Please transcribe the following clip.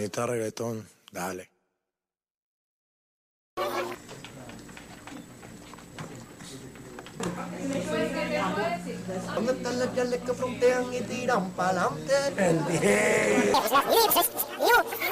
está reggaetón, dale. ¿Dónde están las yales que frontean y tiran pa'lante? El 10.